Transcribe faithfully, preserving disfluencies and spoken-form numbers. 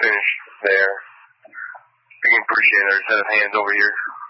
finished there. We can appreciate our set of hands over here.